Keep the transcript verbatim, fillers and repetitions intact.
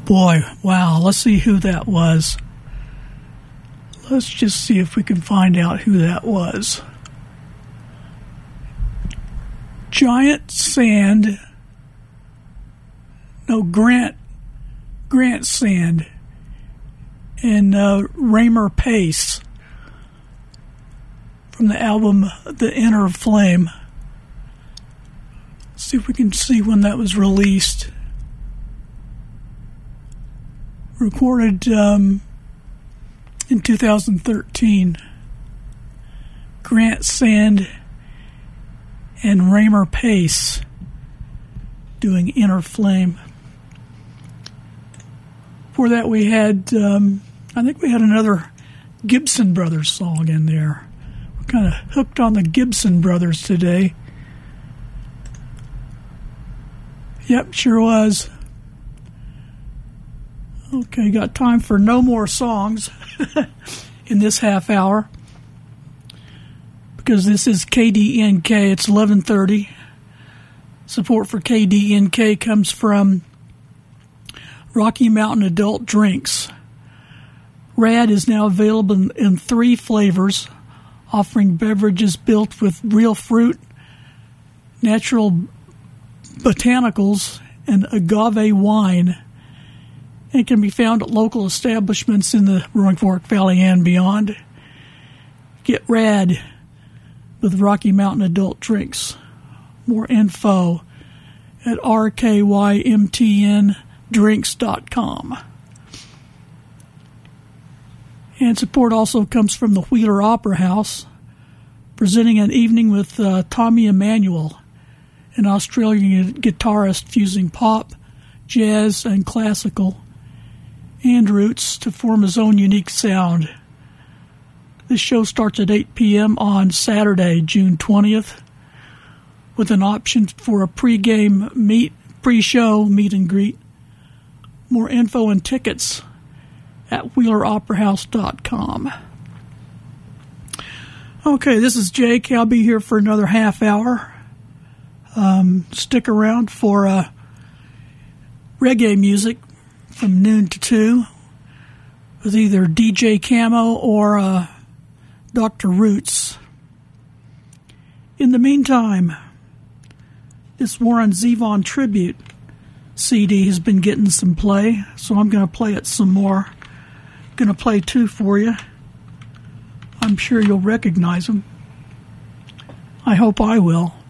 boy, wow, let's see who that was. Let's just see if we can find out who that was. Giant Sand. No, Grant. Grant Sand. And uh, Raymer Pace. From the album The Inner Flame. Let's see if we can see when that was released. Recorded um, in two thousand thirteen. Grant Sand and Raymer Pace doing Inner Flame. Before that we had, um, I think we had another Gibson Brothers song in there. We're kind of hooked on the Gibson Brothers today. Yep, sure was. Okay, got time for no more songs in this half hour. Because this is K D N K, it's eleven thirty. Support for K D N K comes from Rocky Mountain Adult Drinks. Rad is now available in, in three flavors, offering beverages built with real fruit, natural botanicals, and agave wine. It can be found at local establishments in the Roaring Fork Valley and beyond. Get Rad with Rocky Mountain Adult Drinks. More info at r k y m t n drinks dot com. And support also comes from the Wheeler Opera House, presenting an evening with uh, Tommy Emmanuel, an Australian guitarist fusing pop, jazz, and classical, and roots to form his own unique sound. This show starts at eight p.m. on Saturday, June twentieth, with an option for a pre-game meet, pre-show meet and greet. More info and tickets at wheeler opera house dot com. Okay, this is Jake. I'll be here for another half hour. Um, stick around for uh, reggae music from noon to two with either D J Camo or uh, Doctor Roots. In the meantime, this Warren Zevon tribute C D has been getting some play, so I'm going to play it some more. Going to play two for you. I'm sure you'll recognize them. I hope I will.